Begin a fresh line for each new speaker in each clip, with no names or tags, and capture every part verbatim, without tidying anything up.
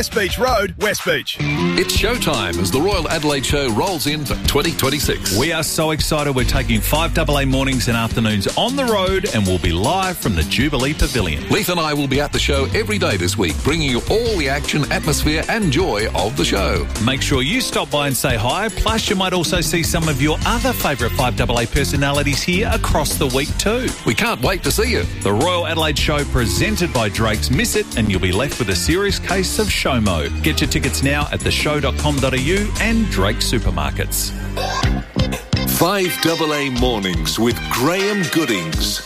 West Beach Road, West Beach.
It's showtime as the Royal Adelaide Show rolls in for twenty twenty-six.
We are so excited. We're taking five A A mornings and afternoons on the road, and we'll be live from the Jubilee Pavilion.
Leith and I will be at the show every day this week, bringing you all the action, atmosphere and joy of the show.
Make sure you stop by and say hi. Plus, you might also see some of your other favourite five A A personalities here across the week too.
We can't wait to see you.
The Royal Adelaide Show presented by Drake's. Miss it and you'll be left with a serious case of SHOMO. Get your tickets now at the show dot com dot a u and Drake Supermarkets.
five A A Mornings with Graham Goodings.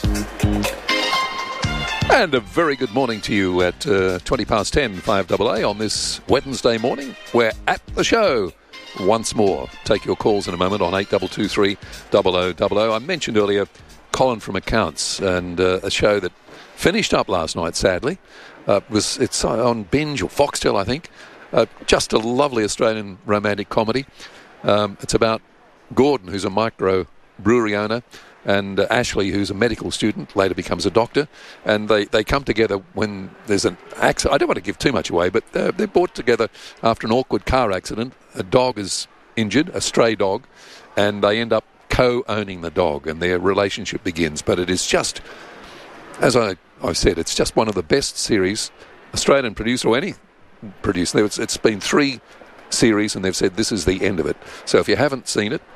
And a very good morning to you at uh, twenty past ten, five A A on this Wednesday morning. We're at the show once more. Take your calls in a moment on eight two two three, double oh double oh. I mentioned earlier Colin from Accounts and uh, a show that finished up last night, sadly. Uh, was It's on Binge or Foxtel, I think. Uh, just a lovely Australian romantic comedy. Um, it's about Gordon, who's a micro brewery owner, and uh, Ashley, who's a medical student, later becomes a doctor. And they, they come together when there's an accident. I don't want to give too much away, but they're, they're brought together after an awkward car accident. A dog is injured, a stray dog, and they end up co-owning the dog, and their relationship begins. But it is just, as I, I've said, it's just one of the best series, Australian producer or any producer. It's, it's been three series, and they've said this is the end of it. So if you haven't seen it,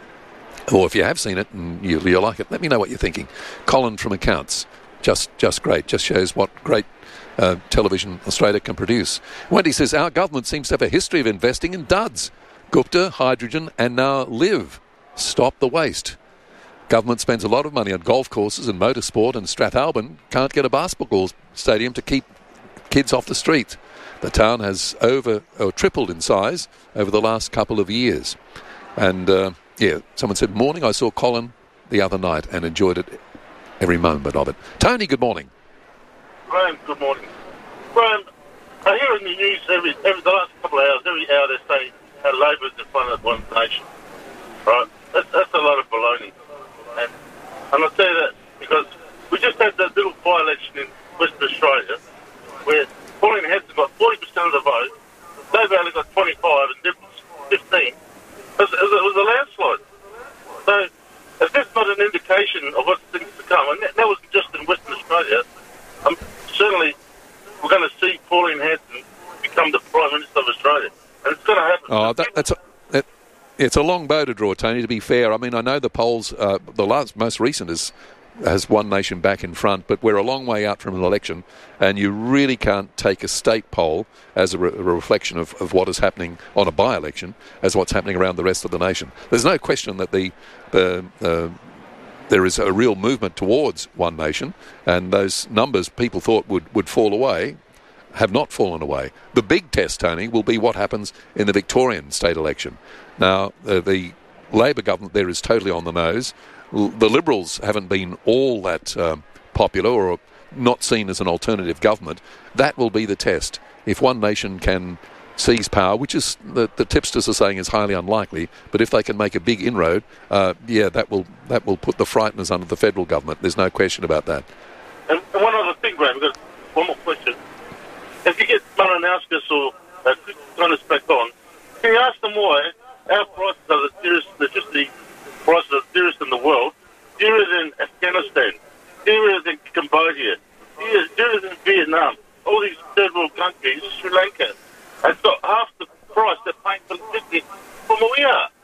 or if you have seen it and you, you like it, let me know what you're thinking. Colin from Accounts, just just great. Just shows what great uh, television Australia can produce. Wendy says, our government seems to have a history of investing in duds. Gupta, Hydrogen, and now Live. Stop the waste. Government spends a lot of money on golf courses and motorsport, and Strathalbyn can't get a basketball stadium to keep kids off the street. The town has over or tripled in size over the last couple of years. And, uh, yeah, someone said, morning, I saw Colin the other night and enjoyed it every moment of it. Tony, good morning.
Graham, good morning. Graham, I hear in the news every, every the last couple of hours, every hour they say how Labor's in front of One Nation. Right? That's, that's a lot of baloney. And, and I'll tell you that because we just had that little by-election in Western Australia where Pauline Hanson got forty percent of the vote, Labor only got twenty-five and Liberals fifteen. It was, it was a landslide. So if that's not an indication of what's things to come, and that, that wasn't just in Western Australia, um, certainly we're going to see Pauline Hanson become the Prime Minister of Australia. And it's going to happen.
Oh, that, that's a, that, it's a long bow to draw, Tony, to be fair. I mean, I know the polls, uh, the last, most recent is has One Nation back in front, but we're a long way out from an election, and you really can't take a state poll as a, re- a reflection of, of what is happening on a by-election as what's happening around the rest of the nation. There's no question that the uh, uh, there is a real movement towards One Nation, and those numbers people thought would, would fall away have not fallen away. The big test, Tony, will be what happens in the Victorian state election. Now, uh, the Labor government there is totally on the nose. The Liberals haven't been all that um, popular or not seen as an alternative government. That will be the test. If One Nation can seize power, which is the, the tipsters are saying is highly unlikely, but if they can make a big inroad, uh, yeah, that will that will put the frighteners under the federal government. There's no question about that.
And, and one other thing, Graham, because one more question. If you get Maranowskis or uh, Jonas back on, can you ask them why our prices are the dearest electricity prices are the dearest in the world, dearer than Afghanistan, dearer than Cambodia, dearer, dearer than Vietnam, all these third world countries, Sri Lanka, have got half the price they're paying for electricity from where we are.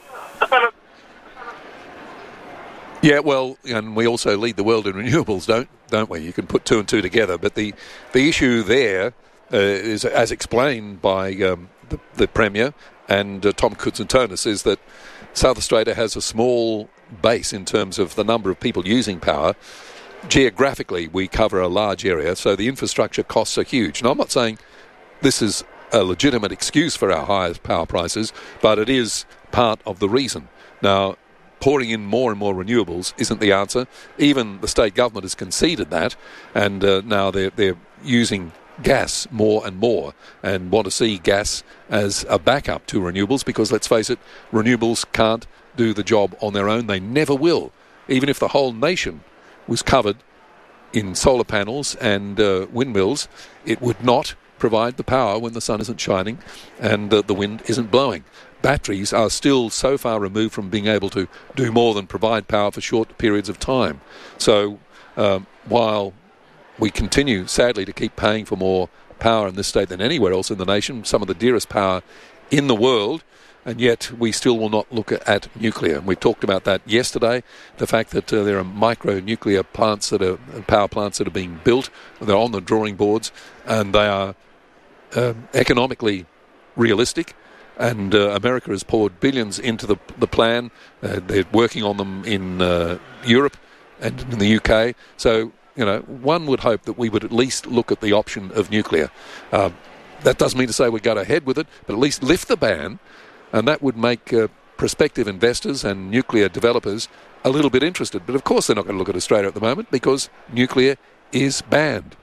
Yeah, well, and we also lead the world in renewables, don't don't we? You can put two and two together, but the the issue there uh, is, as explained by um, the, the Premier and uh, Tom Koutsantonis, is that South Australia has a small base in terms of the number of people using power. Geographically, we cover a large area, so the infrastructure costs are huge. Now, I'm not saying this is a legitimate excuse for our higher power prices, but it is part of the reason. Now, pouring in more and more renewables isn't the answer. Even the state government has conceded that, and uh, now they're, they're using gas more and more and want to see gas as a backup to renewables because, let's face it, renewables can't do the job on their own. They never will. Even if the whole nation was covered in solar panels and uh, windmills, it would not provide the power when the sun isn't shining and uh, the wind isn't blowing. Batteries are still so far removed from being able to do more than provide power for short periods of time. So um, while we continue, sadly, to keep paying for more power in this state than anywhere else in the nation, some of the dearest power in the world, and yet we still will not look at nuclear. We talked about that yesterday, the fact that uh, there are micro-nuclear plants that are, power plants that are being built, they're on the drawing boards, and they are uh, economically realistic. And uh, America has poured billions into the the plan. Uh, they're working on them in uh, Europe and in the U K. So, you know, one would hope that we would at least look at the option of nuclear. Uh, that doesn't mean to say we'd go ahead with it, but at least lift the ban, and that would make uh, prospective investors and nuclear developers a little bit interested. But of course they're not going to look at Australia at the moment because nuclear is banned.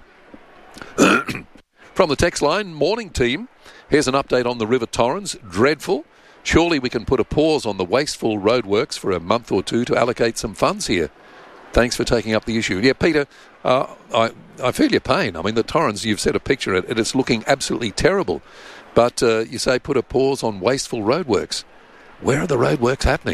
From the text line, morning team. Here's an update on the River Torrens. Dreadful. Surely we can put a pause on the wasteful roadworks for a month or two to allocate some funds here. Thanks for taking up the issue. Yeah, Peter, uh, I, I feel your pain. I mean, the Torrens, you've set a picture and it's looking absolutely terrible. But uh, you say put a pause on wasteful roadworks. Where are the roadworks happening?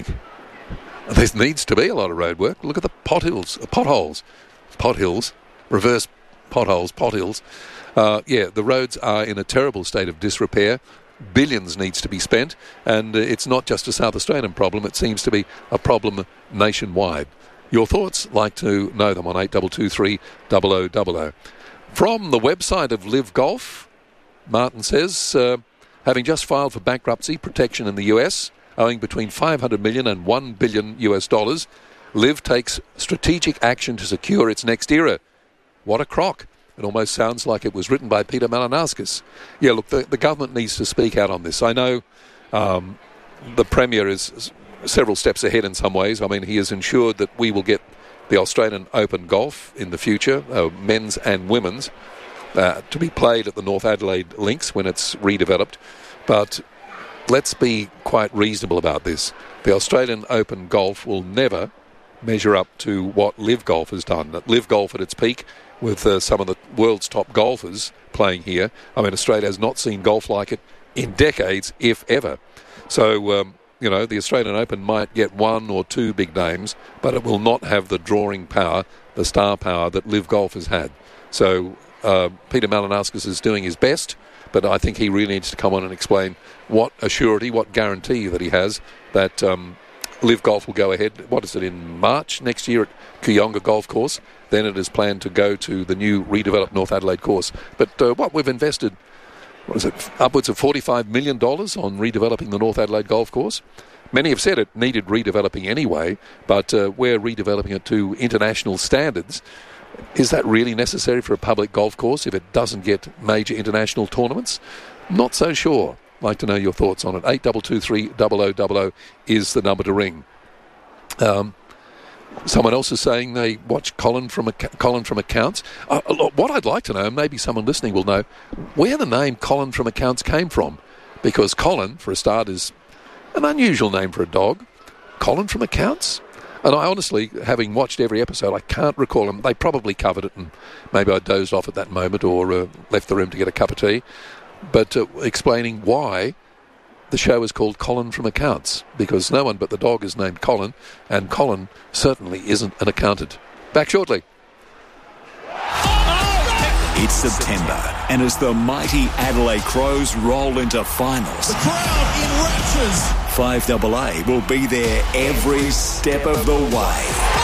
There needs to be a lot of roadwork. Look at the potholes, potholes, pothills, reverse potholes, pothills. Uh, yeah, the roads are in a terrible state of disrepair. Billions needs to be spent, and uh, it's not just a South Australian problem. It seems to be a problem nationwide. Your thoughts? Like to know them on eight two two three zero zero zero zero. From the website of Live Golf, Martin says, uh, having just filed for bankruptcy protection in the U S, owing between five hundred million and one billion U S dollars, Live takes strategic action to secure its next era. What a crock. It almost sounds like it was written by Peter Malinauskas. Yeah, look, the, the government needs to speak out on this. I know um, the Premier is several steps ahead in some ways. I mean, he has ensured that we will get the Australian Open Golf in the future, uh, men's and women's, uh, to be played at the North Adelaide Links when it's redeveloped. But let's be quite reasonable about this. The Australian Open Golf will never measure up to what Live Golf has done. At Live Golf at its peak, with uh, some of the world's top golfers playing here. I mean, Australia has not seen golf like it in decades, if ever. So, um, you know, the Australian Open might get one or two big names, but it will not have the drawing power, the star power that Live Golf has had. So, uh, Peter Malinauskas is doing his best, but I think he really needs to come on and explain what assurity, what guarantee that he has that um, Live Golf will go ahead. What is it, in March next year at Kooyonga Golf Course? Then it is planned to go to the new redeveloped North Adelaide course. But uh, what we've invested, what is it, upwards of forty-five million dollars on redeveloping the North Adelaide Golf Course. Many have said it needed redeveloping anyway, but uh, we're redeveloping it to international standards. Is that really necessary for a public golf course if it doesn't get major international tournaments? Not so sure. I'd like to know your thoughts on it. eight two two three zero zero zero zero is the number to ring. Um... Someone else is saying they watch Colin from Colin from Accounts. Uh, what I'd like to know, maybe someone listening will know, where the name Colin from Accounts came from. Because Colin, for a start, is an unusual name for a dog. Colin from Accounts? And I honestly, having watched every episode, I can't recall them. They probably covered it and maybe I dozed off at that moment or uh, left the room to get a cup of tea. But uh, explaining why the show is called Colin from Accounts, because no one but the dog is named Colin, and Colin certainly isn't an accountant. Back shortly.
It's September, and as the mighty Adelaide Crows roll into finals,
the crowd in raptures.
five A A will be there every step of the way.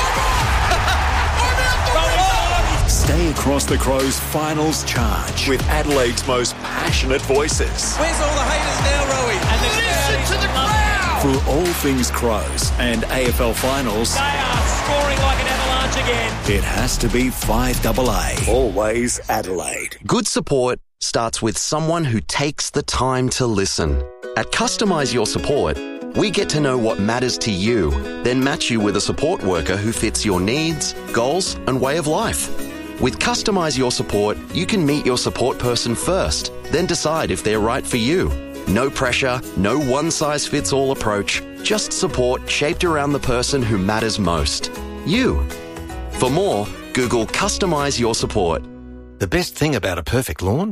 Stay across the Crows' finals charge with Adelaide's most passionate voices.
Where's all the haters now, Rowie? And listen to the crowd!
For all things Crows and A F L finals,
they are scoring like an avalanche again.
It has to be five A A. Always Adelaide.
Good support starts with someone who takes the time to listen. At Customise Your Support, we get to know what matters to you, then match you with a support worker who fits your needs, goals, and way of life. With Customise Your Support, you can meet your support person first, then decide if they're right for you. No pressure, no one-size-fits-all approach, just support shaped around the person who matters most. You. For more, Google Customise Your Support.
The best thing about a perfect lawn?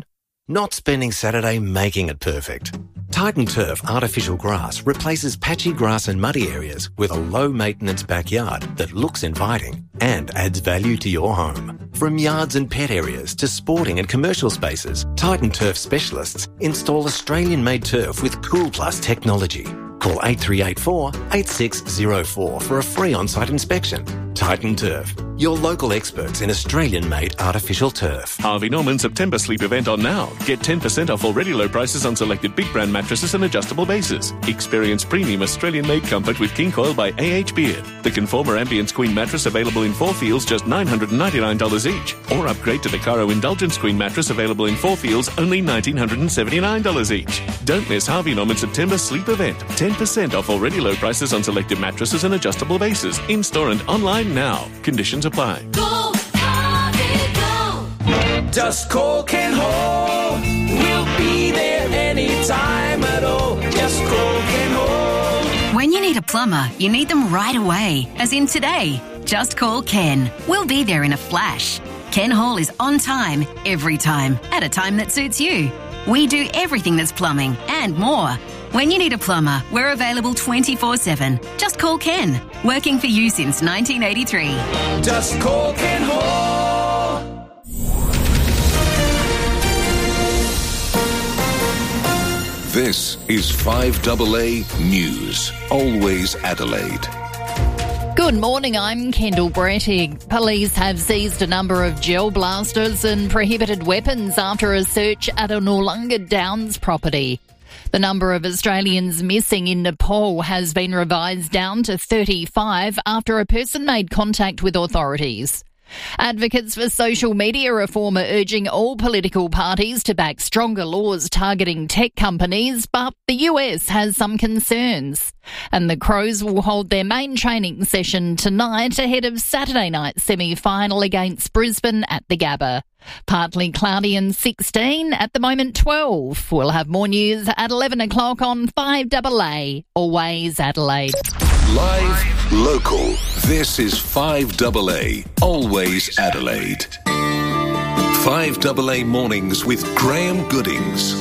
not spending Saturday making it perfect. Titan Turf artificial grass replaces patchy grass and muddy areas with a low-maintenance backyard that looks inviting and adds value to your home. From yards and pet areas to sporting and commercial spaces, Titan Turf specialists install Australian-made turf with Cool Plus technology. Call eight three eight four, eight six zero four for a free on-site inspection. Titan Turf, your local experts in Australian-made artificial turf.
Harvey Norman September sleep event on now. Get ten percent off already low prices on selected big brand mattresses and adjustable bases. Experience premium Australian-made comfort with King Coil by A H Beard. The Conformer Ambience Queen mattress available in four feels, just nine hundred ninety-nine dollars each. Or upgrade to the Caro Indulgence Queen mattress available in four feels, only one thousand nine hundred seventy-nine dollars each. Don't miss Harvey Norman September sleep event. ten percent off already low prices on selected mattresses and adjustable bases. In-store and online now. Conditions apply.
Go, Harvey, go. Just call Ken Hall. We'll be there anytime at all. Just call Ken Hall.
When you need a plumber, you need them right away, as in today. Just call Ken. We'll be there in a flash. Ken Hall is on time, every time, at a time that suits you. We do everything that's plumbing and more. When you need a plumber, we're available twenty-four seven. Just call Ken. Working for you since nineteen eighty-three.
Just call Ken Hall.
This is five A A News. Always Adelaide.
Good morning, I'm Kendall Brettig. Police have seized a number of gel blasters and prohibited weapons after a search at a Noarlunga Downs property. The number of Australians missing in Nepal has been revised down to thirty-five after a person made contact with authorities. Advocates for social media reform are urging all political parties to back stronger laws targeting tech companies, but the U S has some concerns. And the Crows will hold their main training session tonight ahead of Saturday night's semi-final against Brisbane at the Gabba. Partly cloudy and sixteen, at the moment twelve. We'll have more news at eleven o'clock on five A A, always Adelaide.
Live, local. This is five A A, always Adelaide. five A A Mornings with Graham Goodings.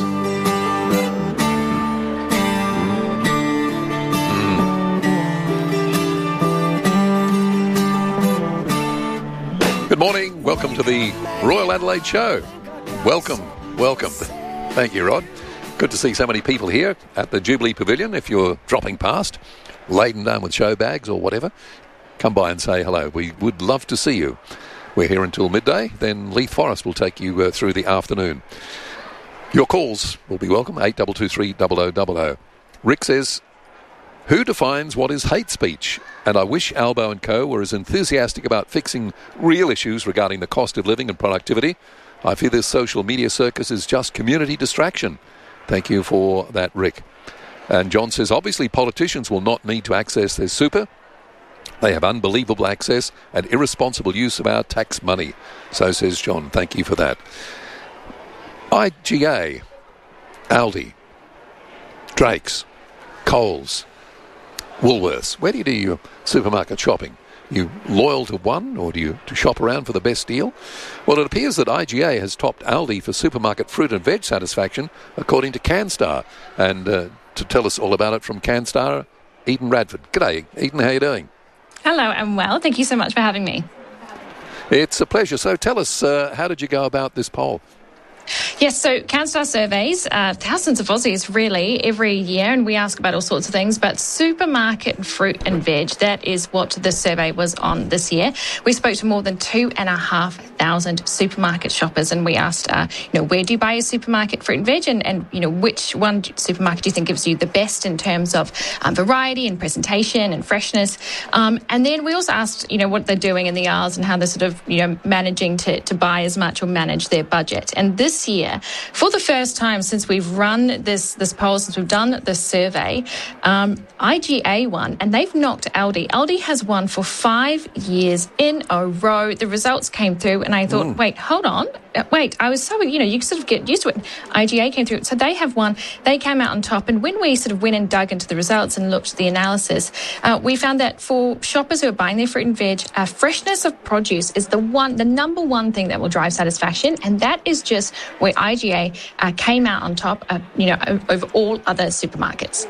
Good morning. Welcome to the Royal Adelaide Show. Welcome. Welcome. Thank you, Rod. Good to see so many people here at the Jubilee Pavilion. If you're dropping past, laden down with show bags or whatever, come by and say hello. We would love to see you. We're here until midday. Then Leith Forest will take you uh, through the afternoon. Your calls will be welcome. eight two two three zero zero zero zero. Rick says, who defines what is hate speech? And I wish Albo and Co were as enthusiastic about fixing real issues regarding the cost of living and productivity. I fear this social media circus is just community distraction. Thank you for that, Rick. And John says, obviously politicians will not need to access their super. They have unbelievable access and irresponsible use of our tax money. So says John. Thank you for that. I G A, Aldi, Drake's, Coles, Woolworths. Where do you do your supermarket shopping? You loyal to one, or do you to shop around for the best deal? Well, it appears that I G A has topped Aldi for supermarket fruit and veg satisfaction, according to CanStar. And uh, to tell us all about it from CanStar, Eden Radford. G'day, Eden, how are you doing?
Hello, I'm well. Thank you so much for having me.
It's a pleasure. So tell us, uh, how did you go about this poll?
Yes, so CanStar surveys uh, thousands of Aussies really every year, and we ask about all sorts of things, but supermarket fruit and veg, that is what the survey was on this year. We spoke to more than two and a half thousand supermarket shoppers, and we asked, uh, you know, where do you buy your supermarket fruit and veg, and, and you know, which one supermarket do you think gives you the best in terms of um, variety and presentation and freshness? Um, and then we also asked, you know, what they're doing in the aisles and how they're sort of, you know, managing to, to buy as much or manage their budget. And this year, for the first time since we've run this this poll, since we've done this survey, um, I G A won, and they've knocked Aldi. Aldi has won for five years in a row. The results came through, and I thought, mm. wait, hold on. Wait, I was so, you know, you sort of get used to it. I G A came through. So they have won. They came out on top. And when we sort of went and dug into the results and looked at the analysis, uh, we found that for shoppers who are buying their fruit and veg, uh, freshness of produce is the one, the number one thing that will drive satisfaction. And that is just where I G A uh, came out on top, uh, you know, over all other supermarkets.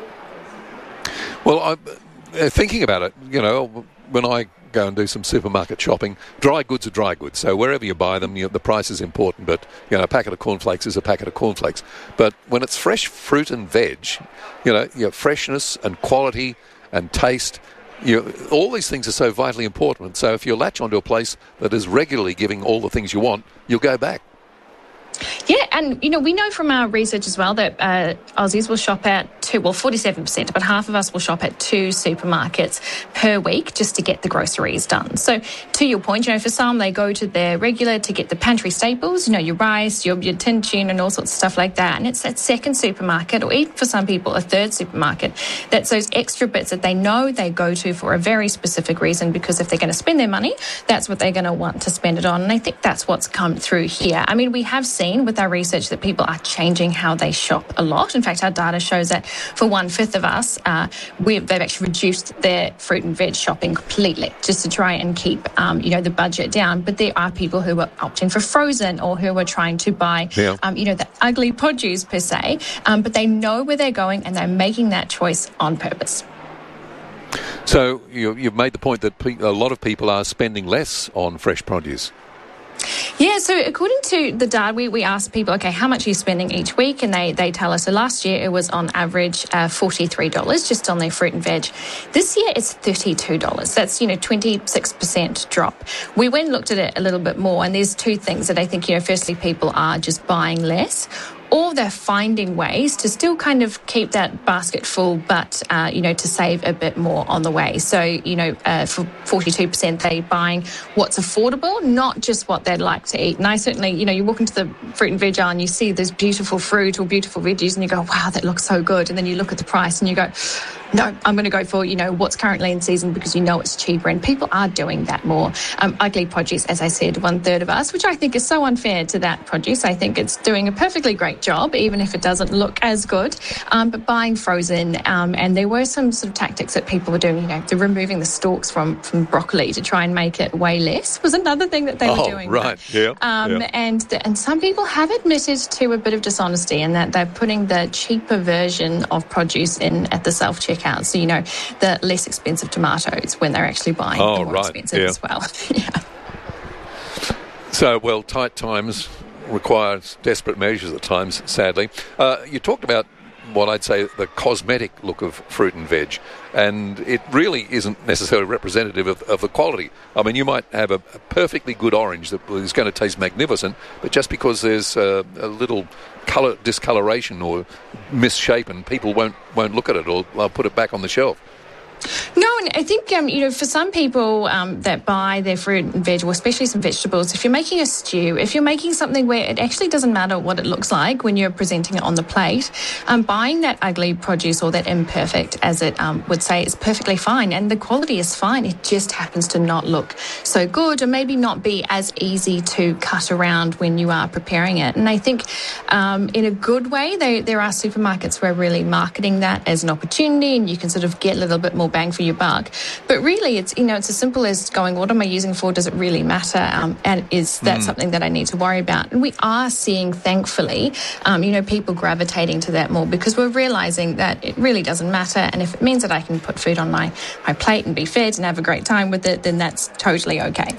Well, I'm uh, thinking about it, you know, when I go and do some supermarket shopping, dry goods are dry goods. So wherever you buy them, you know, the price is important, but, you know, a packet of cornflakes is a packet of cornflakes. But when it's fresh fruit and veg, you know, you know freshness and quality and taste, you know, all these things are so vitally important. So if you latch onto a place that is regularly giving all the things you want, you'll go back.
Yeah, and, you know, we know from our research as well that uh, Aussies will shop at two, well, forty-seven percent, but half of us will shop at two supermarkets per week just to get the groceries done. So to your point, you know, for some, they go to their regular to get the pantry staples, you know, your rice, your, your tin tune and all sorts of stuff like that. And it's that second supermarket, or even for some people, a third supermarket, that's those extra bits that they know they go to for a very specific reason, because if they're going to spend their money, that's what they're going to want to spend it on. And I think that's what's come through here. I mean, we have seen with our research that people are changing how they shop a lot. In fact, our data shows that for one-fifth of us, uh, we've, they've actually reduced their fruit and veg shopping completely just to try and keep, um, you know, the budget down. But there are people who are opting for frozen, or who are trying to buy, yeah. um, you know, the ugly produce per se, um, but they know where they're going and they're making that choice on purpose.
So you, you've made the point that pe- a lot of people are spending less on fresh produce.
Yeah, so according to the data, we, we asked people, okay, how much are you spending each week? And they, they tell us, so last year it was on average uh, forty-three dollars just on their fruit and veg. This year it's thirty-two dollars. That's, you know, twenty-six percent drop. We went and looked at it a little bit more, and there's two things that I think, you know, firstly, people are just buying less, or they're finding ways to still kind of keep that basket full, but, uh, you know, to save a bit more on the way. So, you know, uh, for forty-two percent, they're buying what's affordable, not just what they'd like to eat. And I certainly, you know, you walk into the fruit and veg aisle and you see this beautiful fruit or beautiful veggies and you go, wow, that looks so good. And then you look at the price and you go, no, I'm going to go for, you know, what's currently in season because you know it's cheaper. And people are doing that more. Um, ugly produce, as I said, one third of us, which I think is so unfair to that produce. I think it's doing a perfectly great job, even if it doesn't look as good. Um, but buying frozen, um, and there were some sort of tactics that people were doing, you know, they're removing the stalks from, from broccoli to try and make it way less was another thing that they
oh,
were doing.
right,
but,
yeah.
Um,
yeah.
And, the, and some people have admitted to a bit of dishonesty in that they're putting the cheaper version of produce in at the self-checkout. So, you know, the less expensive tomatoes when they're actually buying
oh,
the more
right.
expensive
yeah.
as well. yeah.
So, well, tight times require desperate measures at times, sadly. Uh, you talked about what I'd say the cosmetic look of fruit and veg, and it really isn't necessarily representative of, of the quality. I mean, you might have a, a perfectly good orange that is going to taste magnificent, but just because there's a, a little colour discoloration or misshapen, people won't won't look at it, or they'll put it back on the shelf.
No, and I think, um, you know, for some people um, that buy their fruit and veg, or especially some vegetables, if you're making a stew, if you're making something where it actually doesn't matter what it looks like when you're presenting it on the plate, um, buying that ugly produce or that imperfect, as it um, would say, is perfectly fine. And the quality is fine. It just happens to not look so good, or maybe not be as easy to cut around when you are preparing it. And I think um, in a good way, they, there are supermarkets who are really marketing that as an opportunity, and you can sort of get a little bit more bang for your buck. But really, it's, you know, it's as simple as going, what am I using for? Does it really matter? Um, and is that mm. something that I need to worry about? And we are seeing, thankfully, um, you know, people gravitating to that more, because we're realising that it really doesn't matter. And if it means that I can put food on my, my plate and be fed and have a great time with it, then that's totally okay.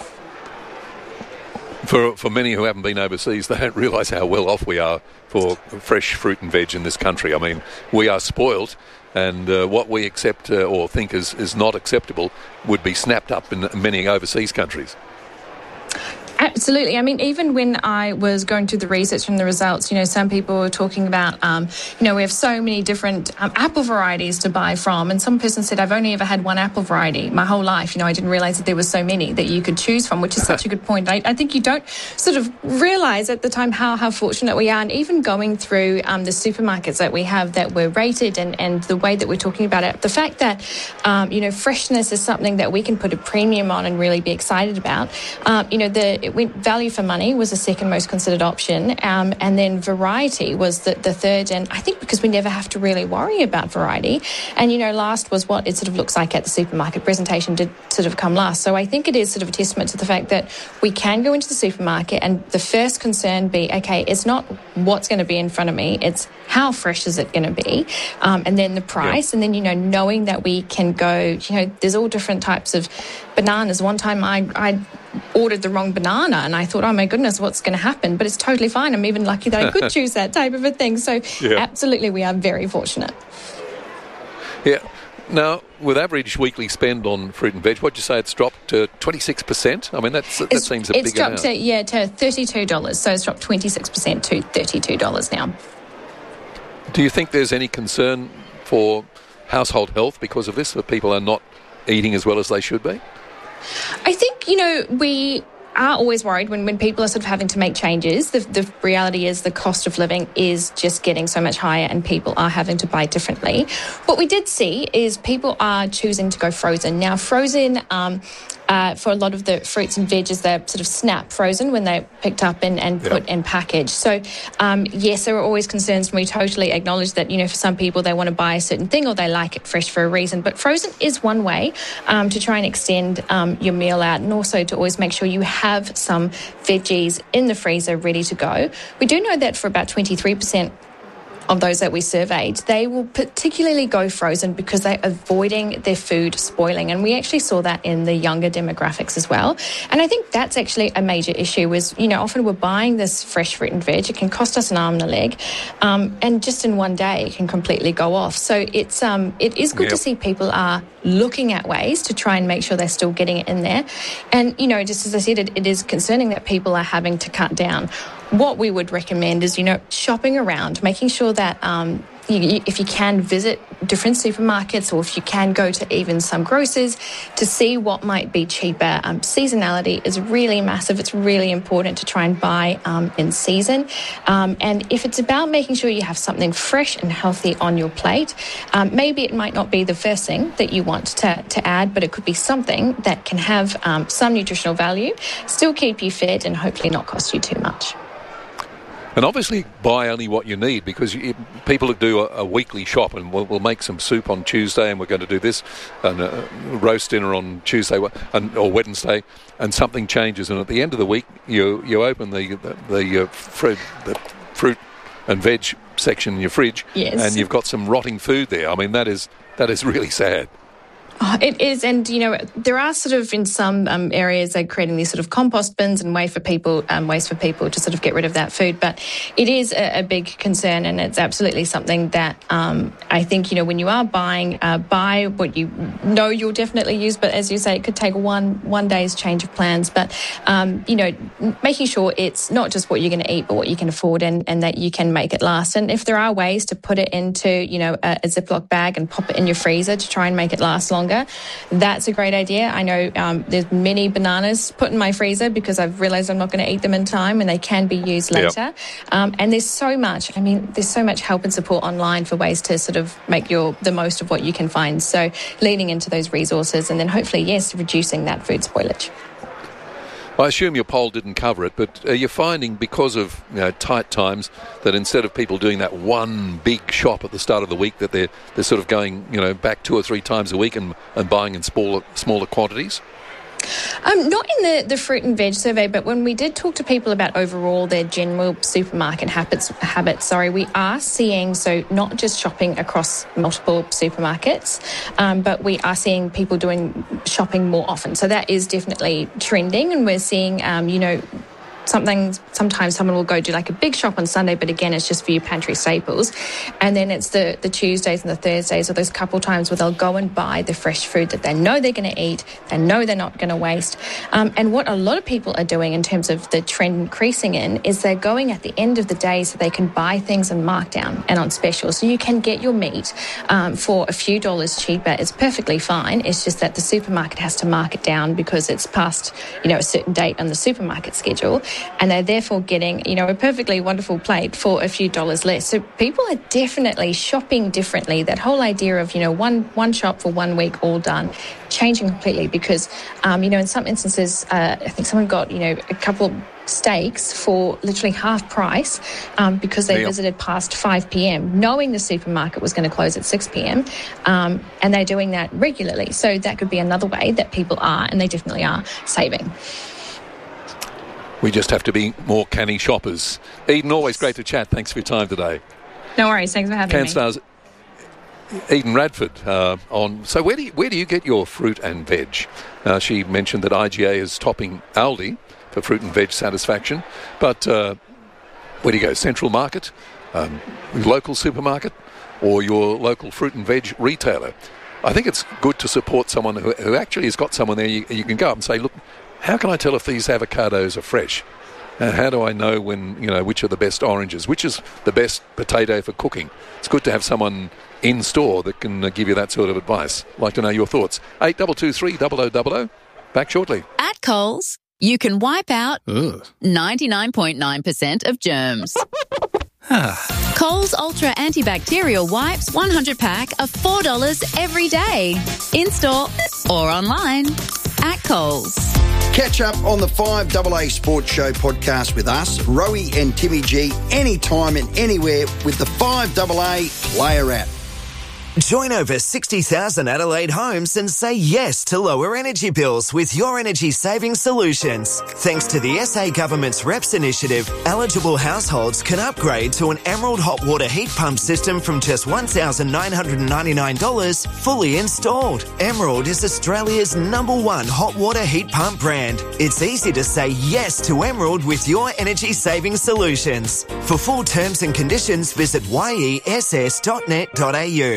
For for many who haven't been overseas, they don't realise how well off we are for fresh fruit and veg in this country. I mean, we are spoilt, and uh, what we accept uh, or think is, is not acceptable would be snapped up in many overseas countries.
Absolutely. I mean, even when I was going through the research and the results, you know, some people were talking about, um, you know, we have so many different um, apple varieties to buy from. And some person said, I've only ever had one apple variety my whole life. You know, I didn't realise that there were so many that you could choose from, which is such a good point. I, I think you don't sort of realise at the time how, how fortunate we are. And even going through um, the supermarkets that we have that were rated, and, and the way that we're talking about it, the fact that, um, you know, freshness is something that we can put a premium on and really be excited about. Um, you know, the it went value for money was the second most considered option, um, and then variety was the, the third. And I think because we never have to really worry about variety. And, you know, last was what it sort of looks like at the supermarket. Presentation did sort of come last. So I think it is sort of a testament to the fact that we can go into the supermarket and the first concern be, okay, it's not what's going to be in front of me, it's how fresh is it going to be, um, and then the price, yeah. and then, you know, knowing that we can go, you know, there's all different types of bananas. One time I, I ordered the wrong banana and I thought, oh my goodness, what's going to happen? But it's totally fine. I'm even lucky that I could choose that type of a thing. So yeah. absolutely, we are very fortunate.
Yeah. Now, with average weekly spend on fruit and veg, what'd you say it's dropped to twenty-six percent? I mean, that's, that
it's,
seems a
it's
big amount.
It's dropped to, yeah, to thirty-two dollars. So it's dropped twenty-six percent to thirty-two dollars now.
Do you think there's any concern for household health because of this, that people are not eating as well as they should be?
I think, you know, we are always worried when, when people are sort of having to make changes. The, the reality is the cost of living is just getting so much higher and people are having to buy differently. What we did see is people are choosing to go frozen. Now, frozen... Um, Uh, for a lot of the fruits and veggies, they're sort of snap frozen when they're picked up and, and put yep. in package. So, um, yes, there are always concerns, and we totally acknowledge that, you know, for some people they want to buy a certain thing or they like it fresh for a reason. But frozen is one way um, to try and extend um, your meal out, and also to always make sure you have some veggies in the freezer ready to go. We do know that for about twenty-three percent of those that we surveyed, they will particularly go frozen because they're avoiding their food spoiling. And we actually saw that in the younger demographics as well. And I think that's actually a major issue is, you know, often we're buying this fresh fruit and veg. It can cost us an arm and a leg. Um, and just in one day, it can completely go off. So it's um, it is good yep. to see people are looking at ways to try and make sure they're still getting it in there. And, you know, just as I said, it, it is concerning that people are having to cut down. What we would recommend is, you know, shopping around, making sure that um, you, you, if you can visit different supermarkets or if you can go to even some grocers to see what might be cheaper. Um, seasonality is really massive. It's really important to try and buy um, in season. Um, and if it's about making sure you have something fresh and healthy on your plate, um, maybe it might not be the first thing that you want to, to add, but it could be something that can have um, some nutritional value, still keep you fed and hopefully not cost you too much.
And obviously buy only what you need, because you, people who do a, a weekly shop, and we'll, we'll make some soup on Tuesday and we're going to do this, and a roast dinner on Tuesday and, or Wednesday, and something changes. And at the end of the week, you you open the the, the, uh, fruit, the fruit and veg section in your fridge,
yes.
and you've got some rotting food there. I mean, that is that is really sad.
Oh, it is, and you know there are sort of in some um, areas they're creating these sort of compost bins and ways for people, um, ways for people to sort of get rid of that food. But it is a, a big concern, and it's absolutely something that um, I think you know when you are buying, uh, buy what you know you'll definitely use. But as you say, it could take one one day's change of plans. But um, you know, making sure it's not just what you're going to eat, but what you can afford, and, and that you can make it last. And if there are ways to put it into you know a, a Ziploc bag and pop it in your freezer to try and make it last longer, that's a great idea. I know um, there's many bananas put in my freezer because I've realised I'm not going to eat them in time, and they can be used later. Yep. Um, and there's so much, I mean, there's so much help and support online for ways to sort of make your the most of what you can find. So leaning into those resources, and then hopefully, yes, reducing that food spoilage.
I assume your poll didn't cover it, but are you finding, because of you know, tight times, that instead of people doing that one big shop at the start of the week, that they're they're sort of going you know back two or three times a week and, and buying in smaller smaller quantities?
Um, not in the, the fruit and veg survey, but when we did talk to people about overall their general supermarket habits, habits, sorry, we are seeing, so not just shopping across multiple supermarkets, um, but we are seeing people doing shopping more often. So that is definitely trending, and we're seeing, um, you know, something, sometimes someone will go do like a big shop on Sunday, but again, it's just for your pantry staples. And then it's the, the Tuesdays and the Thursdays, or those couple times where they'll go and buy the fresh food that they know they're going to eat, they know they're not going to waste. Um, and what a lot of people are doing in terms of the trend increasing in is they're going at the end of the day so they can buy things on markdown and on special. So you can get your meat um, for a few dollars cheaper. It's perfectly fine. It's just that the supermarket has to mark it down because it's past, you know, a certain date on the supermarket schedule. and they're therefore getting, you know, a perfectly wonderful plate for a few dollars less. So people are definitely shopping differently. That whole idea of, you know, one one shop for one week, all done, changing completely because, um, you know, in some instances, uh, I think someone got, you know, a couple of steaks for literally half price um, because they
Neil.
visited past five p.m. knowing the supermarket was going to close at six p.m. Um, and they're doing that regularly. So that could be another way that people are, and they definitely are, saving.
We just have to be more canny shoppers. Eden, always great to chat. Thanks for your time today.
No worries. Thanks for having me.
CanStar's Eden Radford uh, on. So where do you, where do you get your fruit and veg? Uh, she mentioned that I G A is topping Aldi for fruit and veg satisfaction. But uh, where do you go? Central Market, um, local supermarket, or your local fruit and veg retailer? I think it's good to support someone who, who actually has got someone there. You, you can go up and say, look, how can I tell if these avocados are fresh? Uh, how do I know when, you know, which are the best oranges? Which is the best potato for cooking? It's good to have someone in store that can uh, give you that sort of advice. I'd like to know your thoughts. eight two two three, double oh double oh. Back shortly.
At Coles, you can wipe out ninety-nine point nine percent of germs. Coles Ultra Antibacterial Wipes one hundred pack are four dollars every day. In-store or online. At Coles.
Catch up on the five double A Sports Show podcast with us, Rowie and Timmy G, anytime and anywhere with the five double A Player app.
Join over sixty thousand Adelaide homes and say yes to lower energy bills with Your Energy Saving Solutions. Thanks to the S A Government's R E P S initiative, eligible households can upgrade to an Emerald hot water heat pump system from just one thousand nine hundred ninety-nine dollars fully installed. Emerald is Australia's number one hot water heat pump brand. It's easy to say yes to Emerald with Your Energy Saving Solutions. For full terms and conditions, visit y e s s dot net dot a u.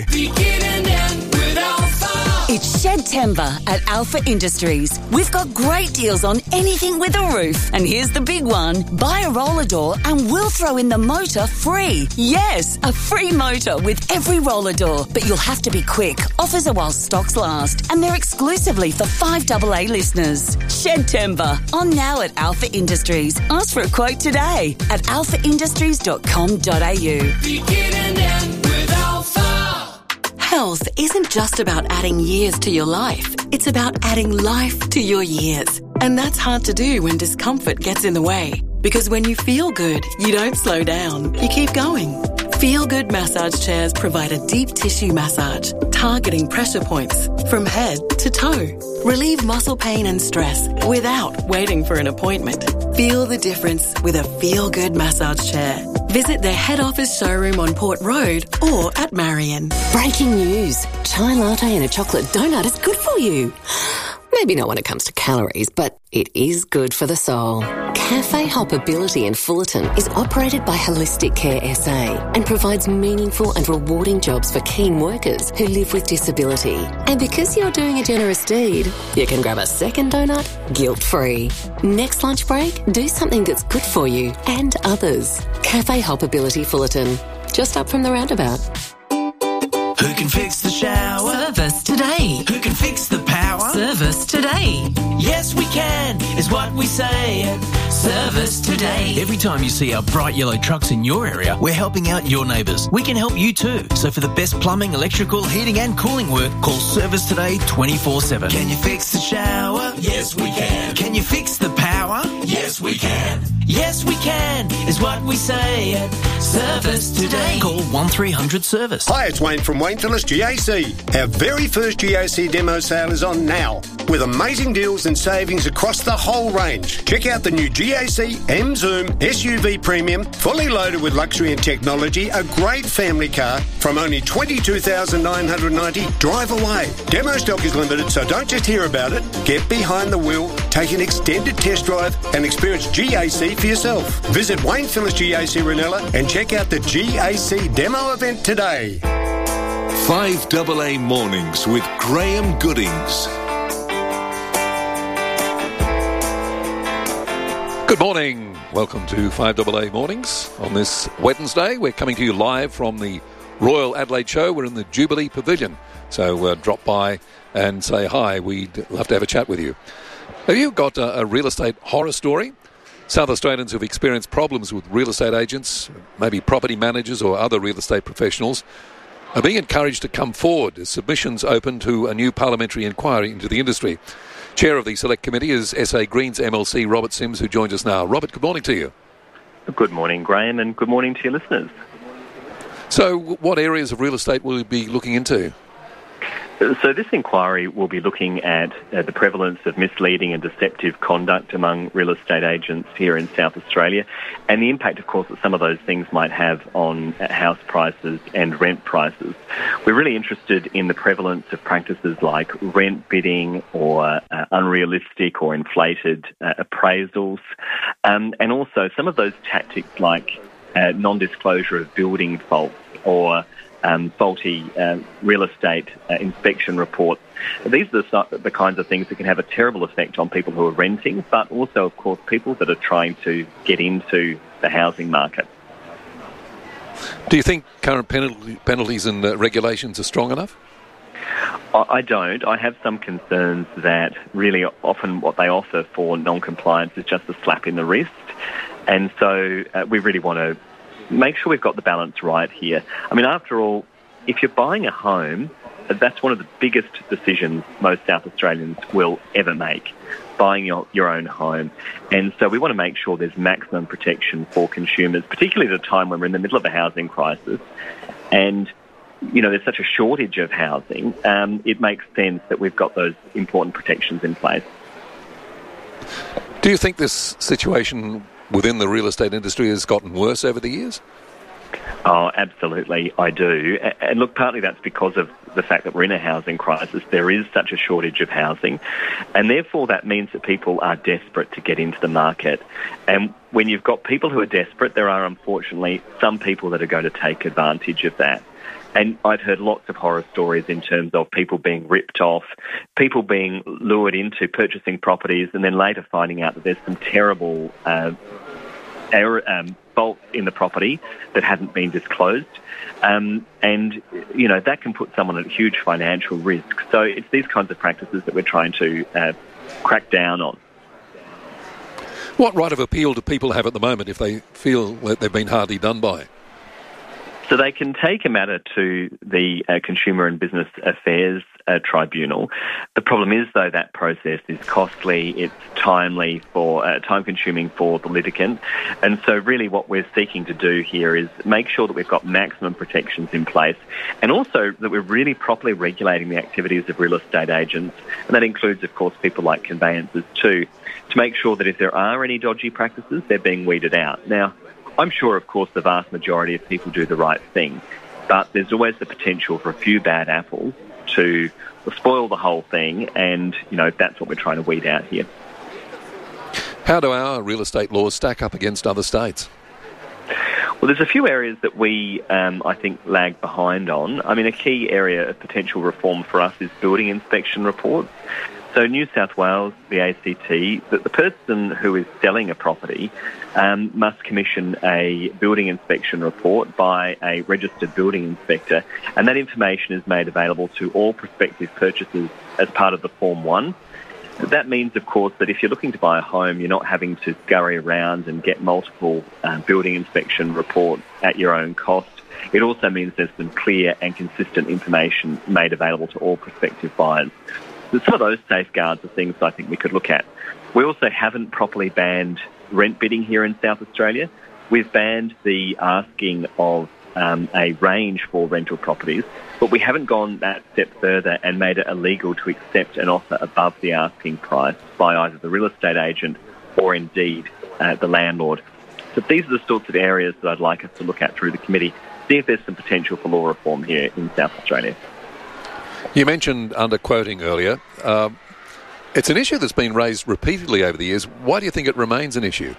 It's Shedtember at Alpha Industries. We've got great deals on anything with a roof. And here's the big one. Buy a roller door and we'll throw in the motor free. Yes, a free motor with every roller door. But you'll have to be quick. Offers are while stocks last. And they're exclusively for five double A listeners. Shedtember. On now at Alpha Industries. Ask for a quote today at alpha industries dot com dot a u. Health isn't just about adding years to your life. It's about adding life to your years. And that's hard to do when discomfort gets in the way. Because when you feel good, you don't slow down. You keep going. Feel Good massage chairs provide a deep tissue massage, targeting pressure points from head to toe. Relieve muscle pain and stress without waiting for an appointment. Feel the difference with a Feel Good massage chair. Visit their head office showroom on Port Road or at Marion.
Breaking news. Chai latte and a chocolate donut is good for you. Maybe not when it comes to calories, but it is good for the soul. Cafe Hoppability in Fullerton is operated by Holistic Care S A and provides meaningful and rewarding jobs for keen workers who live with disability. And because you're doing a generous deed, you can grab a second donut guilt-free. Next lunch break, do something that's good for you and others. Cafe Hoppability Fullerton, just up from the roundabout.
Who can fix the shower?
Service today.
Who can fix the power?
Service today.
Yes, we can, is what we say. Service today.
Every time you see our bright yellow trucks in your area, we're helping out your neighbours. We can help you too. So for the best plumbing, electrical, heating and cooling work, call Service Today twenty-four seven.
Can you fix the shower? Yes, we can. Can you fix the power? Yes, we can. Yes, we can, is what we say. Service Today.
Call one three hundred service.
Hi, it's Wayne from Wayne Phillips G A C. Our very first G A C demo sale is on now, with amazing deals and savings across the whole range. Check out the new G A C M Zoom S U V Premium, fully loaded with luxury and technology, a great family car from only twenty-two thousand nine hundred ninety dollars. Drive away. Demo stock is limited, so don't just hear about it. Get behind the wheel, take an extended test drive and experience G A C for yourself. Visit Wayne Phillips G A C Ranella and check out the G A C demo event today.
five double A Mornings with Graham Goodings.
Good morning. Welcome to five double A Mornings on this Wednesday. We're coming to you live from the Royal Adelaide Show. We're in the Jubilee Pavilion. So uh, drop by and say hi. We'd love to have a chat with you. Have you got a, a real estate horror story? South Australians who've experienced problems with real estate agents, maybe property managers or other real estate professionals, are being encouraged to come forward as submissions open to a new parliamentary inquiry into the industry. Chair of the Select Committee is S A Greens M L C Robert Sims, who joins us now. Robert, good morning to you.
Good morning, Graham, and good morning to your listeners.
So what areas of real estate will you be looking into?
So this inquiry will be looking at uh, the prevalence of misleading and deceptive conduct among real estate agents here in South Australia, and the impact, of course, that some of those things might have on uh, house prices and rent prices. We're really interested in the prevalence of practices like rent bidding or uh, unrealistic or inflated uh, appraisals, um, and also some of those tactics like uh, non-disclosure of building faults or Um, faulty uh, real estate uh, inspection reports. These are the, the kinds of things that can have a terrible effect on people who are renting, but also, of course, people that are trying to get into the housing market.
Do you think current penalty, penalties and uh, regulations are strong enough?
I don't. I have some concerns that really often what they offer for non-compliance is just a slap in the wrist. And so uh, we really want to make sure we've got the balance right here. I mean, after all, if you're buying a home, that's one of the biggest decisions most South Australians will ever make, buying your, your own home. And so we want to make sure there's maximum protection for consumers, particularly at a time when we're in the middle of a housing crisis. And, you know, there's such a shortage of housing, um, it makes sense that we've got those important protections in place.
Do you think this situation within the real estate industry has gotten worse over the years?
Oh, absolutely, I do. And look, partly that's because of the fact that we're in a housing crisis. There is such a shortage of housing, and therefore that means that people are desperate to get into the market. And when you've got people who are desperate, there are unfortunately some people that are going to take advantage of that. And I've heard lots of horror stories in terms of people being ripped off, people being lured into purchasing properties and then later finding out that there's some terrible uh, error, um, faults in the property that hadn't been disclosed. Um, and, you know, that can put someone at huge financial risk. So it's these kinds of practices that we're trying to uh, crack down on.
What right of appeal do people have at the moment if they feel that they've been hardly done by?
So they can take a matter to the uh, Consumer and Business Affairs uh, Tribunal. The problem is, though, that process is costly, it's timely for uh, time-consuming for the litigant, and so really what we're seeking to do here is make sure that we've got maximum protections in place, and also that we're really properly regulating the activities of real estate agents, and that includes, of course, people like conveyancers too, to make sure that if there are any dodgy practices, they're being weeded out. Now, I'm sure, of course, the vast majority of people do the right thing, but there's always the potential for a few bad apples to spoil the whole thing, and, you know, that's what we're trying to weed out here.
How do our real estate laws stack up against other states?
Well, there's a few areas that we, um, I think, lag behind on. I mean, a key area of potential reform for us is building inspection reports. So New South Wales, the A C T, that the person who is selling a property um, must commission a building inspection report by a registered building inspector, and that information is made available to all prospective purchasers as part of the Form one. That means, of course, that if you're looking to buy a home, you're not having to scurry around and get multiple uh, building inspection reports at your own cost. It also means there's some clear and consistent information made available to all prospective buyers. Some of those safeguards are things I think we could look at. We also haven't properly banned rent bidding here in South Australia. We've banned the asking of um, a range for rental properties, but we haven't gone that step further and made it illegal to accept an offer above the asking price by either the real estate agent or indeed uh, the landlord. So these are the sorts of areas that I'd like us to look at through the committee, see if there's some potential for law reform here in South Australia.
You mentioned underquoting earlier. Um, it's an issue that's been raised repeatedly over the years. Why do you think it remains an issue?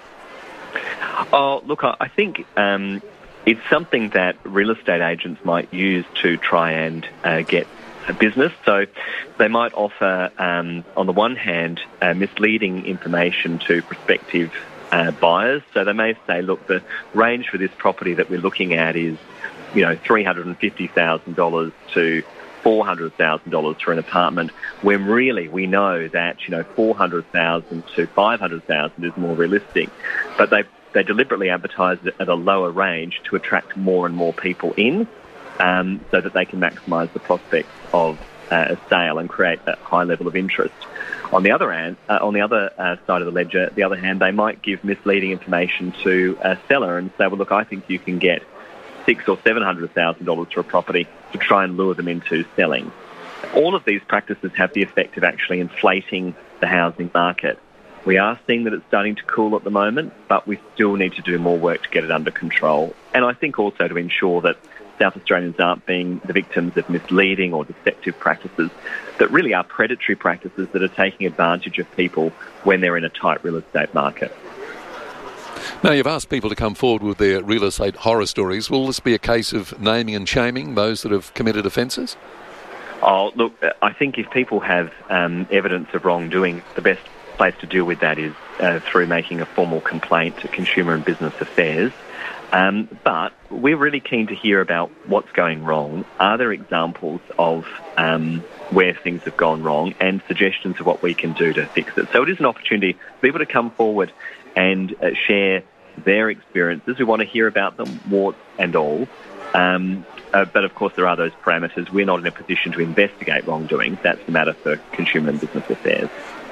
Oh, look, I think um, it's something that real estate agents might use to try and uh, get a business. So they might offer, um, on the one hand, uh, misleading information to prospective uh, buyers. So they may say, look, the range for this property that we're looking at is, you know, three hundred fifty thousand dollars to four hundred thousand dollars for an apartment, when really we know that, you know, four hundred thousand dollars to five hundred thousand dollars is more realistic. But they they deliberately advertise it at a lower range to attract more and more people in, um, so that they can maximise the prospects of uh, a sale and create a high level of interest. On the other hand, uh, on the other uh, side of the ledger, the other hand, they might give misleading information to a seller and say, well, look, I think you can get six or seven hundred thousand dollars for a property, to try and lure them into selling. All of these practices have the effect of actually inflating the housing market. We are seeing that it's starting to cool at the moment, but we still need to do more work to get it under control. And I think also to ensure that South Australians aren't being the victims of misleading or deceptive practices that really are predatory practices that are taking advantage of people when they're in a tight real estate market.
Now, you've asked people to come forward with their real estate horror stories. Will this be a case of naming and shaming those that have committed offences?
Oh, look, I think if people have um, evidence of wrongdoing, the best place to deal with that is uh, through making a formal complaint to Consumer and Business Affairs. Um, but we're really keen to hear about what's going wrong. Are there examples of um, where things have gone wrong and suggestions of what we can do to fix it? So it is an opportunity for people to come forward and uh, share their experiences. We want to hear about them, warts and all. Um, uh, but, of course, there are those parameters. We're not in a position to investigate wrongdoing. That's the matter for Consumer and Business Affairs.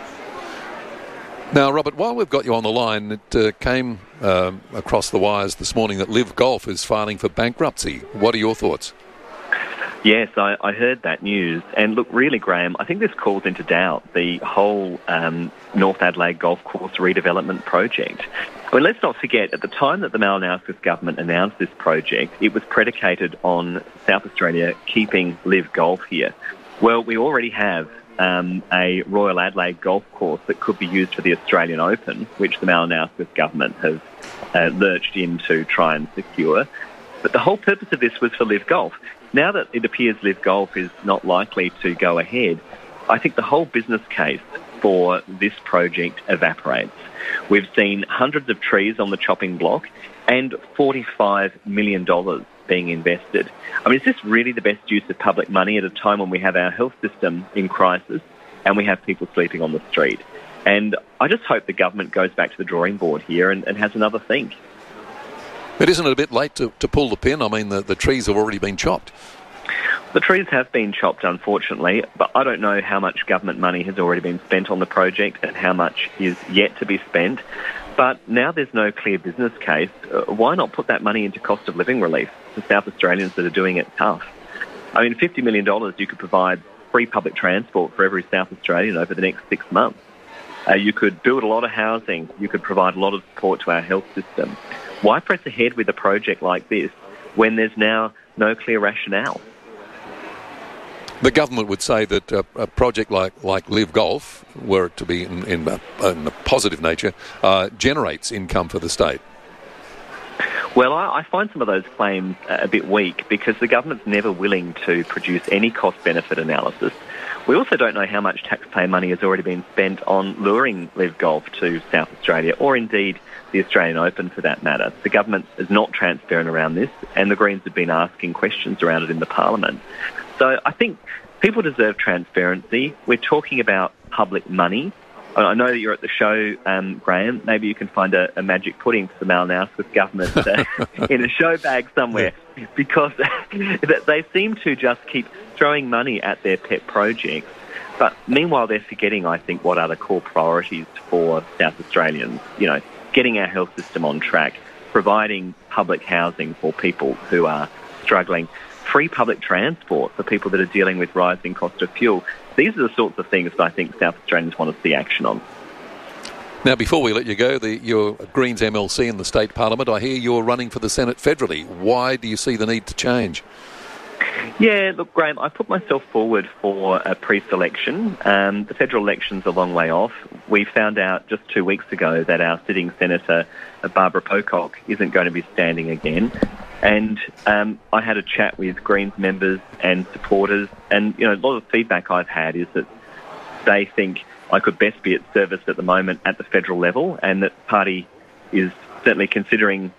Now, Robert, while we've got you on the line, it uh, came um, across the wires this morning that Liv Golf is filing for bankruptcy. What are your thoughts?
Yes, I, I heard that news. And look, really, Graham, I think this calls into doubt the whole um, North Adelaide Golf Course redevelopment project. I mean, let's not forget, at the time that the Malinauskas government announced this project, it was predicated on South Australia keeping Liv Golf here. Well, we already have Um, a Royal Adelaide golf course that could be used for the Australian Open, which the Malinauskas government has uh, lurched in to try and secure. But the whole purpose of this was for Liv Golf. Now that it appears Liv Golf is not likely to go ahead, I think the whole business case for this project evaporates. We've seen hundreds of trees on the chopping block and forty-five million dollars being invested. I mean, is this really the best use of public money at a time when we have our health system in crisis and we have people sleeping on the street? And I just hope the government goes back to the drawing board here and, and has another think.
But isn't it a bit late to, to pull the pin? I mean, the, the trees have already been chopped.
The trees have been chopped, unfortunately, but I don't know how much government money has already been spent on the project and how much is yet to be spent. But now there's no clear business case. Uh, why not put that money into cost of living relief for South Australians that are doing it tough? I mean, fifty million dollars, you could provide free public transport for every South Australian over the next six months. Uh, you could build a lot of housing. You could provide a lot of support to our health system. Why press ahead with a project like this when there's now no clear rationale?
The government would say that a, a project like, like Liv Golf, were it to be in, in, a, in a positive nature, uh, generates income for the state.
Well, I, I find some of those claims uh, a bit weak because the government's never willing to produce any cost-benefit analysis. We also don't know how much taxpayer money has already been spent on luring Liv Golf to South Australia, or indeed the Australian Open for that matter. The government is not transparent around this, and the Greens have been asking questions around it in the Parliament. So I think people deserve transparency. We're talking about public money. I know that you're at the show, um, Graham. Maybe you can find a, a magic pudding for the Malinauskas government uh, in a show bag somewhere, because they seem to just keep throwing money at their pet projects. But meanwhile, they're forgetting, I think, what are the core priorities for South Australians. You know, getting our health system on track, providing public housing for people who are struggling, free public transport for people that are dealing with rising cost of fuel. These are the sorts of things that I think South Australians want to see action on.
Now, before we let you go, the, your Greens M L C in the State Parliament, I hear you're running for the Senate federally. Why do you see the need to change?
Yeah, look, Graham, I put myself forward for a pre-selection. Um, the federal election's a long way off. We found out just two weeks ago that our sitting Senator, Barbara Pocock, isn't going to be standing again. And um, I had a chat with Greens members and supporters, and you know, a lot of feedback I've had is that they think I could best be at service at the moment at the federal level, and that the party is certainly considering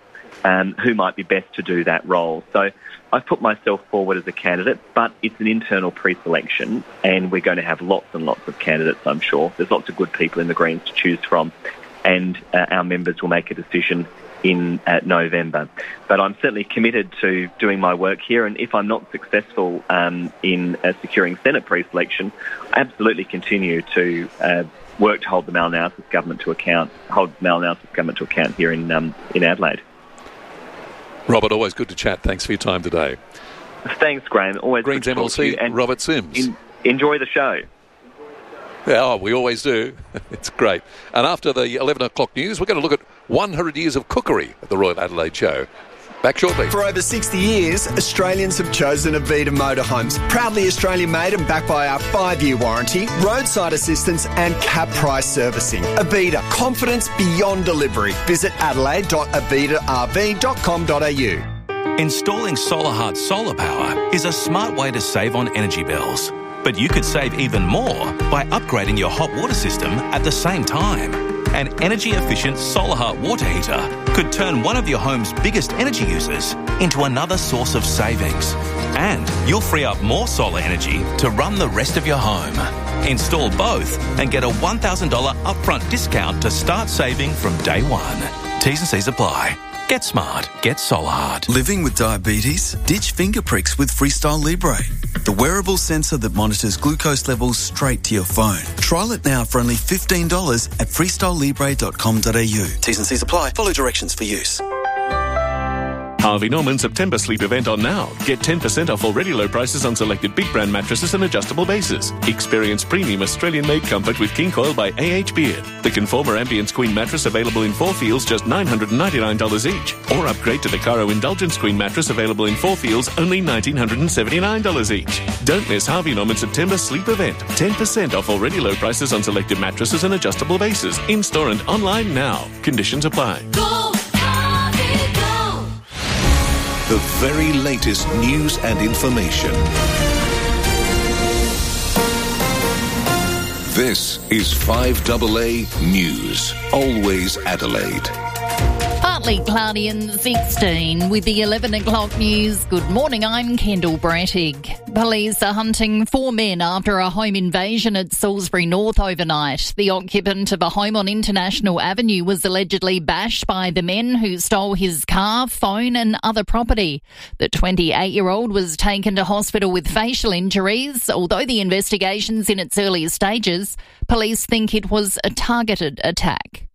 um, who might be best to do that role. So I've put myself forward as a candidate, but it's an internal pre-selection, and we're going to have lots and lots of candidates, I'm sure. There's lots of good people in the Greens to choose from, and uh, our members will make a decision in uh, November. But I'm certainly committed to doing my work here, and if I'm not successful um, in uh, securing Senate pre-selection, I absolutely continue to uh, work to hold the malanalysis government to account, hold the malanalysis government to account here in um, in Adelaide.
Robert, always good to chat. Thanks for your time today.
Thanks, Graham. Always
Greens
good to
M L C,
talk to you, and
Robert Sims.
In, enjoy the show.
Yeah, oh, we always do. It's great. And after the eleven o'clock news, we're going to look at one hundred years of cookery at the Royal Adelaide Show. Back shortly.
For over sixty years, Australians have chosen Avita Motorhomes. Proudly Australian-made and backed by our five-year warranty, roadside assistance and cap price servicing. Avita, confidence beyond delivery. Visit adelaide dot avita r v dot com dot a u.
Installing SolarHeart solar power is a smart way to save on energy bills. But you could save even more by upgrading your hot water system at the same time. An energy-efficient SolarHeart water heater could turn one of your home's biggest energy users into another source of savings. And you'll free up more solar energy to run the rest of your home. Install both and get a one thousand dollars upfront discount to start saving from day one. T's and C's apply. Get smart. Get SolarHeart.
Living with diabetes? Ditch finger pricks with Freestyle Libre, the wearable sensor that monitors glucose levels straight to your phone. Trial it now for only fifteen dollars at freestyle libre dot com dot a u. T's and C's apply. Follow directions for use.
Harvey Norman September sleep event on now. Get ten percent off already low prices on selected big brand mattresses and adjustable bases. Experience premium Australian-made comfort with King Coil by A H Beard. The Conformer Ambience Queen mattress available in four feels just nine hundred ninety-nine dollars each. Or upgrade to the Caro Indulgence Queen mattress available in four feels only one thousand nine hundred seventy-nine dollars each. Don't miss Harvey Norman September sleep event. ten percent off already low prices on selected mattresses and adjustable bases. In-store and online now. Conditions apply.
Go! The very latest news and information. This is five A A News. Always Adelaide.
Partly cloudy and sixteen with the eleven o'clock news. Good morning, I'm Kendall Brattig. Police are hunting four men after a home invasion at Salisbury North overnight. The occupant of a home on International Avenue was allegedly bashed by the men who stole his car, phone and other property. The twenty-eight-year-old was taken to hospital with facial injuries. Although the investigation's in its earlier stages, police think it was a targeted attack.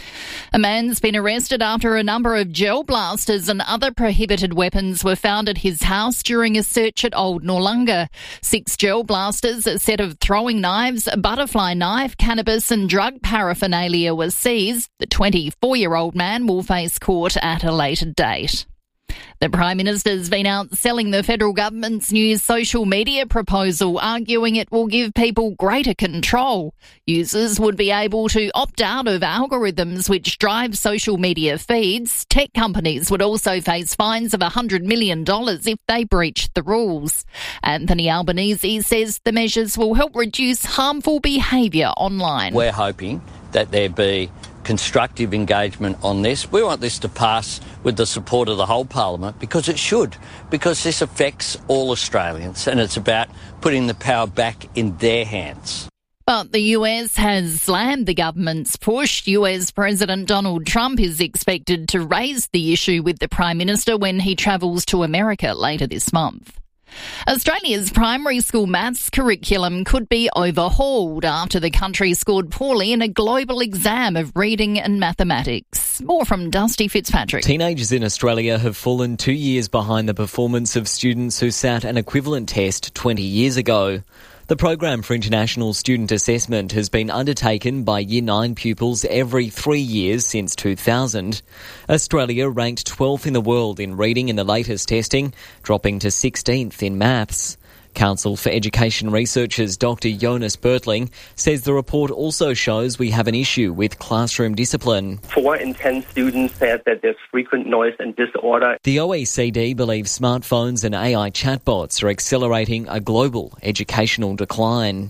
A man's been arrested after a number of gel blasters and other prohibited weapons were found at his house during a search at Old Noarlunga. Six gel blasters, a set of throwing knives, a butterfly knife, cannabis and drug paraphernalia were seized. The twenty-four-year-old man will face court at a later date. The Prime Minister's been out selling the federal government's new social media proposal, arguing it will give people greater control. Users would be able to opt out of algorithms which drive social media feeds. Tech companies would also face fines of one hundred million dollars if they breached the rules. Anthony Albanese says the measures will help reduce harmful behaviour online.
We're hoping that there be constructive engagement on this. We want this to pass with the support of the whole Parliament because it should, because this affects all Australians and it's about putting the power back in their hands.
But the U S has slammed the government's push. U S President Donald Trump is expected to raise the issue with the Prime Minister when he travels to America later this month. Australia's primary school maths curriculum could be overhauled after the country scored poorly in a global exam of reading and mathematics. More from Dusty Fitzpatrick.
Teenagers in Australia have fallen two years behind the performance of students who sat an equivalent test twenty years ago. The Program for International Student Assessment has been undertaken by Year nine pupils every three years since two thousand. Australia ranked twelfth in the world in reading in the latest testing, dropping to sixteenth in maths. Council for Education Researchers Doctor Jonas Bertling says the report also shows we have an issue with classroom discipline.
Four in ten students said that there's frequent noise and disorder.
The O E C D believes smartphones and A I chatbots are accelerating a global educational decline.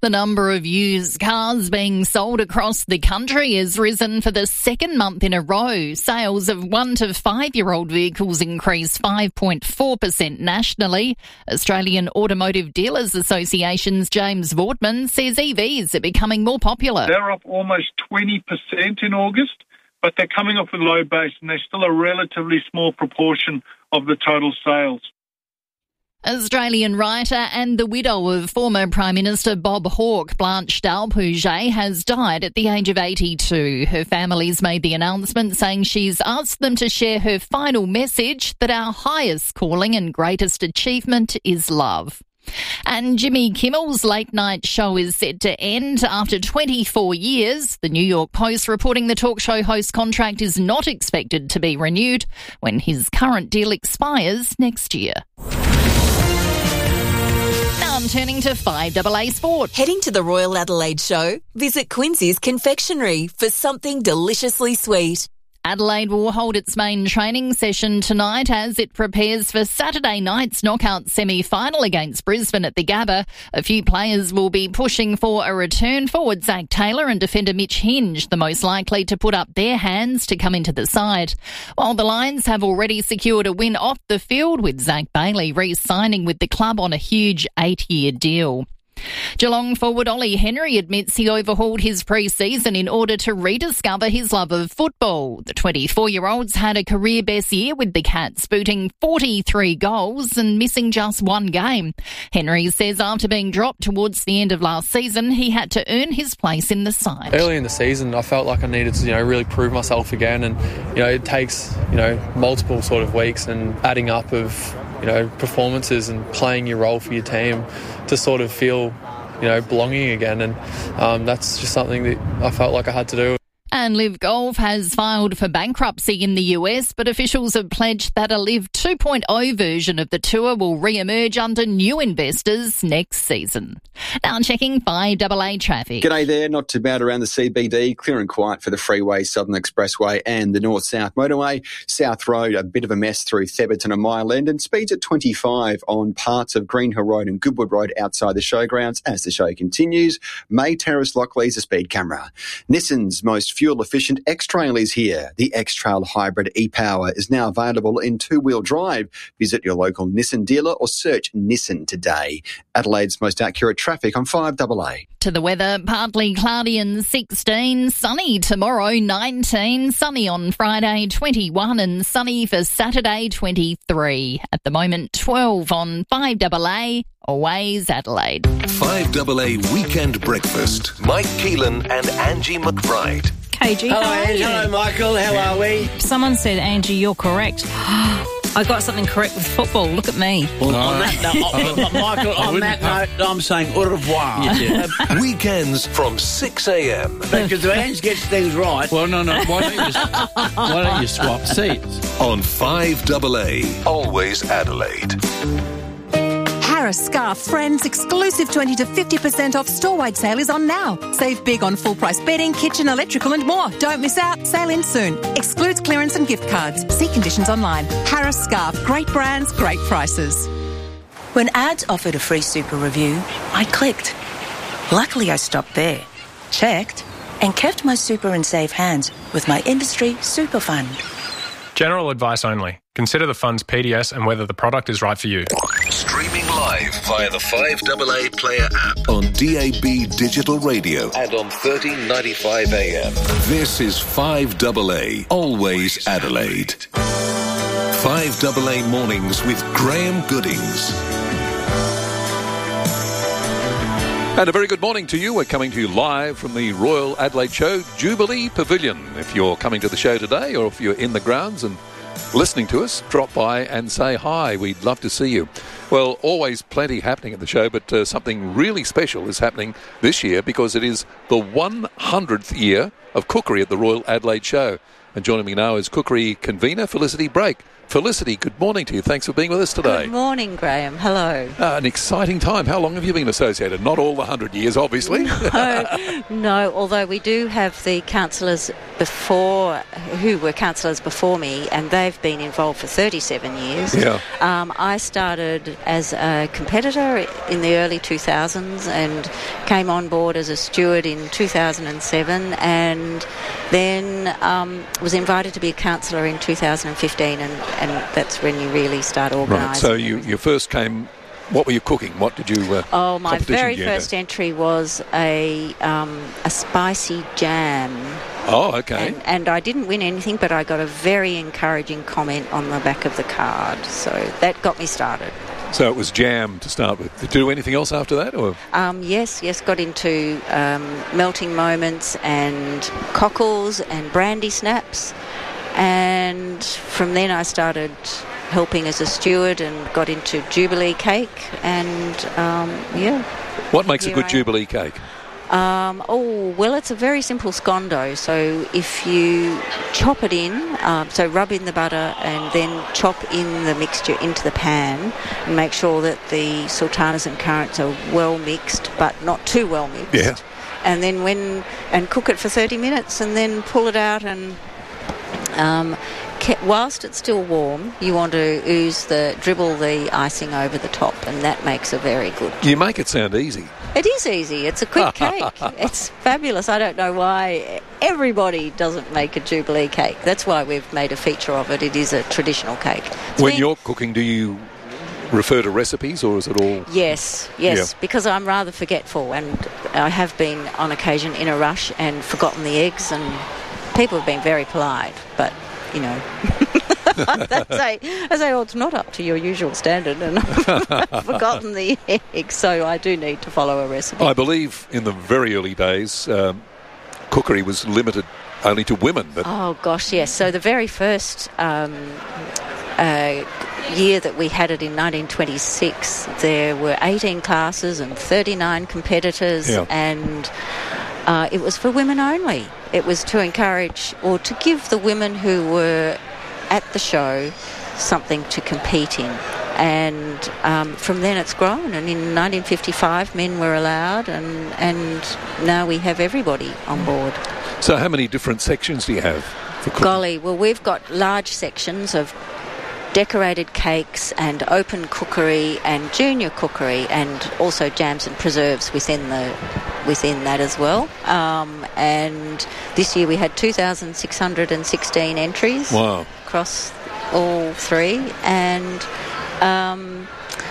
The number of used cars being sold across the country has risen for the second month in a row. Sales of one to five-year-old vehicles increased five point four percent nationally. Australian Automotive Dealers Association's James Vortman says E Vs are becoming more popular.
They're up almost twenty percent in August, but they're coming off a low base and they're still a relatively small proportion of the total sales.
Australian writer and the widow of former Prime Minister Bob Hawke, Blanche Dalpouche, has died at the age of eighty-two. Her family's made the announcement saying she's asked them to share her final message that our highest calling and greatest achievement is love. And Jimmy Kimmel's late night show is set to end after twenty-four years. The New York Post reporting the talk show host contract is not expected to be renewed when his current deal expires next year. Now I'm turning to five double A Sport.
Heading to the Royal Adelaide Show? Visit Quincy's Confectionery for something deliciously sweet.
Adelaide will hold its main training session tonight as it prepares for Saturday night's knockout semi-final against Brisbane at the Gabba. A few players will be pushing for a return. Forward Zach Taylor and defender Mitch Hinge, the most likely to put up their hands to come into the side. While the Lions have already secured a win off the field, with Zach Bailey re-signing with the club on a huge eight-year deal. Geelong forward Ollie Henry admits he overhauled his pre-season in order to rediscover his love of football. The twenty-four-year-old's had a career-best year with the Cats, booting forty-three goals and missing just one game. Henry says after being dropped towards the end of last season, he had to earn his place in the side.
Early in the season, I felt like I needed to, you know, really prove myself again, and you know, it takes, you know, multiple sort of weeks and adding up of, you know, performances and playing your role for your team to sort of feel, you know, belonging again. And um, that's just something that I felt like I had to do.
And Live Golf has filed for bankruptcy in the U S, but officials have pledged that a Live two point oh version of the tour will re-emerge under new investors next season. Now checking five double A traffic.
G'day there, not too bad around the C B D, clear and quiet for the Freeway, Southern Expressway and the North-South Motorway. South Road, a bit of a mess through Theberton and Mile End, and speeds at twenty-five on parts of Green Hill Road and Goodwood Road outside the showgrounds as the show continues. May Terrace Lockleys a speed camera. Nissan's most fuel-efficient X-Trail is here. The X-Trail Hybrid e-Power is now available in two-wheel drive. Visit your local Nissan dealer or search Nissan today. Adelaide's most accurate traffic on five double A.
To the weather, partly cloudy and sixteen, sunny tomorrow nineteen, sunny on Friday twenty-one and sunny for Saturday twenty-three. At the moment twelve on five double A, always Adelaide.
five double A Weekend Breakfast. Mike Keelan and Angie McBride.
K G,
hello,
how are you?
hello, Michael. How are we?
Someone said, Angie, you're correct. I got something correct with football. Look at me.
Well, no. on that note, Michael, on that note, I'm saying au revoir.
Weekends from six a.m.
Because Ange gets things right.
Well, no, no. Why don't you, just, why don't you swap seats?
On five double A, always Adelaide.
Harris Scarf Friends exclusive twenty to fifty percent off store-wide sale is on now. Save big on full-price bedding, kitchen, electrical and more. Don't miss out. Sale ends soon. Excludes clearance and gift cards. See conditions online. Harris Scarf. Great brands, great prices.
When ads offered a free super review, I clicked. Luckily, I stopped there, checked, and kept my super in safe hands with my industry super fund.
General advice only. Consider the fund's P D S and whether the product is right for you.
Streaming live via the five double A Player app on D A B Digital Radio and on thirteen ninety-five A M. This is five double A, always Adelaide. five double A Mornings with Graham Goodings.
And a very good morning to you. We're coming to you live from the Royal Adelaide Show Jubilee Pavilion. If you're coming to the show today or if you're in the grounds and listening to us, drop by and say hi. We'd love to see you. Well, always plenty happening at the show, but uh, something really special is happening this year because it is the one hundredth year of cookery at the Royal Adelaide Show. And joining me now is cookery convener Felicity Brake. Felicity, good morning to you. Thanks for being with us today.
Good morning, Graham. Hello.
Uh, an exciting time. How long have you been associated? Not all the one hundred years, obviously.
No, no, although we do have the councillors before, who were councillors before me, and they've been involved for thirty-seven years.
Yeah.
Um, I started as a competitor in the early two thousands and came on board as a steward in two thousand seven, and then um, was invited to be a councillor in two thousand fifteen, and, and that's when you really start organising.
Right, so you, you first came, what were you cooking? What did you uh,
Oh, my very
you
first entry was a um, a spicy jam.
Oh, okay.
And, and I didn't win anything, but I got a very encouraging comment on the back of the card, so that got me started.
So it was jam to start with. Did you do anything else after that? Or
Um, yes, yes, got into um, melting moments and cockles and brandy snaps. And from then I started helping as a steward and got into Jubilee cake. And, um, yeah.
What makes a
Here
good
I am.
Jubilee cake?
Um, oh, well, it's a very simple scondo. So if you chop it in, um, so rub in the butter and then chop in the mixture into the pan and make sure that the sultanas and currants are well mixed, but not too well mixed.
Yeah.
And then when, and cook it for thirty minutes and then pull it out and... Um, ke- whilst it's still warm, you want to ooze the, dribble the icing over the top, and that makes a very good.
You make it sound easy.
It is easy. It's a quick cake. It's fabulous. I don't know why everybody doesn't make a Jubilee cake. That's why we've made a feature of it. It is a traditional cake. It's
When
been-
you're cooking, do you refer to recipes, or is it all...
Yes, yes,
Yeah.
because I'm rather forgetful, and I have been on occasion in a rush and forgotten the eggs, and people have been very polite, but, you know... they say, I say, oh, it's not up to your usual standard, and I've forgotten the eggs, so I do need to follow a recipe.
I believe in the very early days, um, cookery was limited only to women. But
Oh, gosh, yes. So the very first um, uh, year that we had it in nineteen twenty-six, there were eighteen classes and thirty-nine competitors,
Yeah.
and uh, it was for women only. It was to encourage or to give the women who were at the show something to compete in. And um, from then it's grown, and in nineteen fifty-five men were allowed, and, and now we have everybody on board.
So how many different sections do you have for cooking?
Golly, well, we've got large sections of decorated cakes and open cookery and junior cookery, and also jams and preserves within the within that as well. Um, and this year we had two thousand six hundred sixteen entries
Wow.
across all three, and um,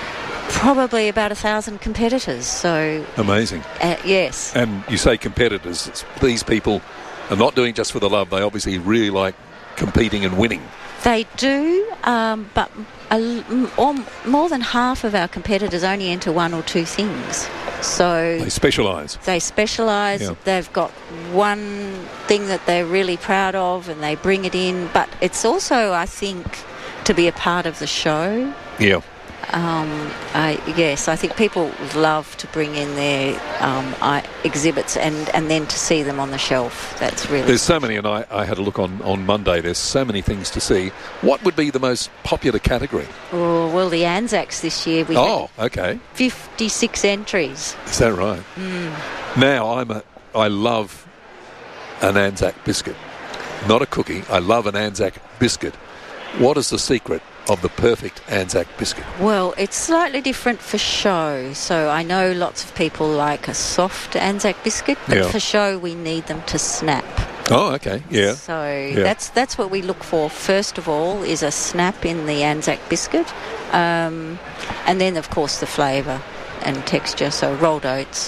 probably about a thousand competitors. So
Amazing.
uh, yes.
And you say competitors. It's, these people are not doing it just for the love. They obviously really like competing and winning.
They do, um, but a, m- or more than half of our competitors only enter one or two things. So
They specialise.
they specialise.
Yeah.
They've got one thing that they're really proud of, and they bring it in. But it's also, I think, to be a part of the show.
Yeah.
Um, I, yes, I think people love to bring in their um, I, exhibits and, and then to see them on the shelf. That's really...
There's so many, and I, I had a look on, on Monday. There's so many things to see. What would be the most popular category?
Oh, well, the Anzacs this year, we
Oh,
had
okay.
fifty-six entries.
Is that right?
Mm.
Now, I'm a, I love an Anzac biscuit. Not a cookie. I love an Anzac biscuit. What is the secret of the perfect Anzac biscuit?
Well, it's slightly different for show. So I know lots of people like a soft Anzac biscuit, but
Yeah.
for show we need them to snap.
Oh, okay. Yeah.
So
Yeah.
that's that's what we look for first of all, is a snap in the Anzac biscuit, um, and then of course the flavour and texture. So rolled oats.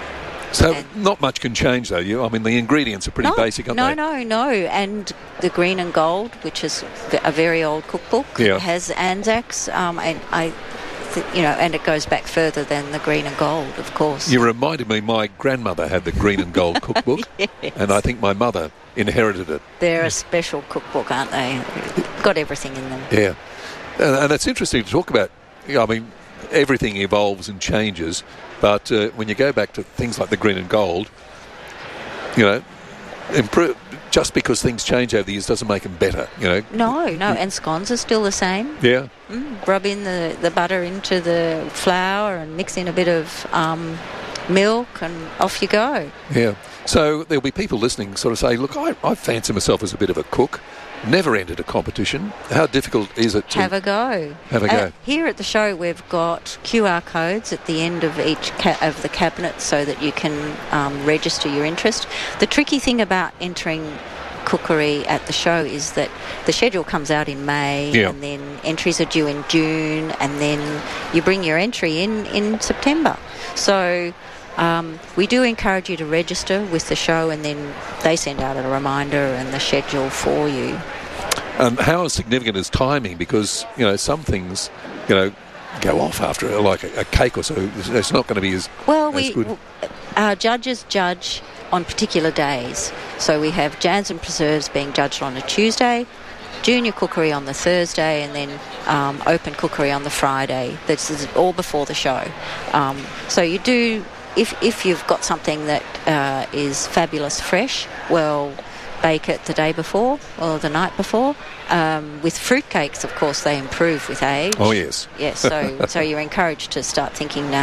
So not much can change, though. You, I mean, the ingredients are pretty
no,
basic, aren't
no,
they?
No, no, And the Green and Gold, which is v- a very old cookbook,
Yeah.
has Anzacs, um, and I, th- you know, and it goes back further than the Green and Gold, of course.
You reminded me, my grandmother had the Green and Gold cookbook,
Yes.
and I think my mother inherited it.
They're a special cookbook, aren't they? Got everything in them.
Yeah. And, and it's interesting to talk about. You know, I mean, everything evolves and changes, but uh, when you go back to things like the Green and Gold, you know, improve. Just because things change over the years doesn't make them better, you know.
No, no, and scones are still the same.
Yeah.
Mm, rub in the, the butter into the flour and mix in a bit of um, milk and off you go.
Yeah. So there'll be people listening sort of say, look, I, I fancy myself as a bit of a cook. Never entered a competition. How difficult is it to...
Have a go.
Have a go.
Uh, here at the show we've got Q R codes at the end of each ca- of the cabinet so that you can um, register your interest. The tricky thing about entering cookery at the show is that the schedule comes out in May
yeah.
and then entries are due in June and then you bring your entry in in September. So... Um, we do encourage you to register with the show and then they send out a reminder and the schedule for you.
Um, how significant is timing? Because, you know, some things, you know, go off after, like a, a cake or so. It's not going to be as,
well,
as
we,
good.
Our judges judge on particular days. So we have jams and preserves being judged on a Tuesday, junior cookery on the Thursday, and then um, open cookery on the Friday. This is all before the show. Um, so you do... If if you've got something that uh, is fabulous fresh, well, bake it the day before or the night before. Um, with fruitcakes, of course, they improve with age.
Oh, yes.
Yes, so, so you're encouraged to start thinking now.